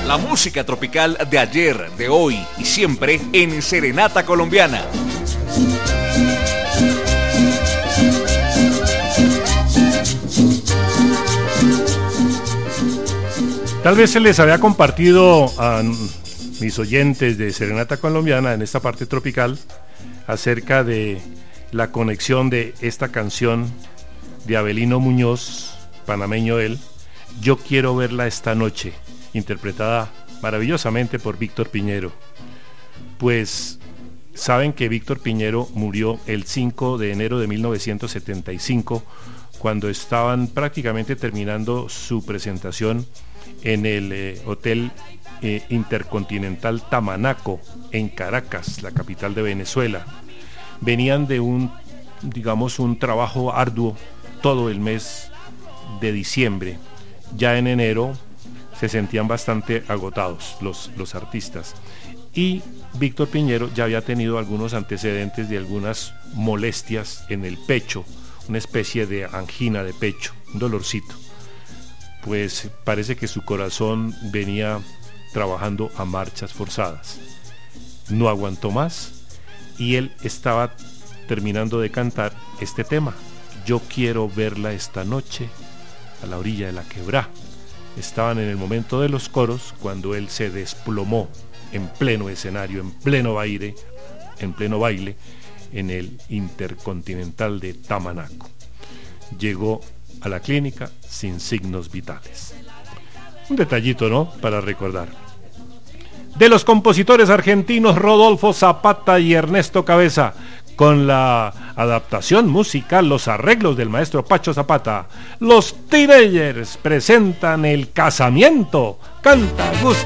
La música tropical de ayer, de hoy y siempre en Serenata Colombiana. Tal vez se les había compartido a mis oyentes de Serenata Colombiana en esta parte tropical acerca de la conexión de esta canción de Abelino Muñoz, panameño él, Yo quiero verla esta noche, interpretada maravillosamente por Víctor Piñero. Pues saben que Víctor Piñero murió el 5 de enero de 1975, cuando estaban prácticamente terminando su presentación en el Hotel Intercontinental Tamanaco, en Caracas, la capital de Venezuela. Venían de un trabajo arduo todo el mes de diciembre. Ya en enero se sentían bastante agotados los artistas, y Víctor Piñero ya había tenido algunos antecedentes de algunas molestias en el pecho, una especie de angina de pecho, un dolorcito. Pues parece que su corazón venía trabajando a marchas forzadas. No aguantó más y él estaba terminando de cantar este tema, Yo quiero verla esta noche a la orilla de la quebrá. Estaban en el momento de los coros cuando él se desplomó en pleno escenario, en pleno baile en el Intercontinental de Tamanaco. Llegó a la clínica sin signos vitales. Un detallito, ¿no?, para recordar. De los compositores argentinos Rodolfo Zapata y Ernesto Cabeza, con la adaptación musical, los arreglos del maestro Pacho Zapata, los Teenagers presentan El Casamiento. Canta Gustavo.